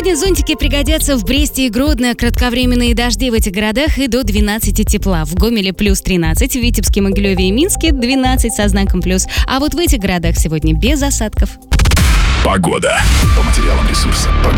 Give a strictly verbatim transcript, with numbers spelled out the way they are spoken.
Сегодня зонтики пригодятся в Бресте и Гродно. Кратковременные дожди в этих городах и до двенадцати тепла. В Гомеле плюс тринадцать, в Витебске, Могилеве и Минске двенадцать со знаком плюс. А вот в этих городах сегодня без осадков. Погода. По материалам ресурса.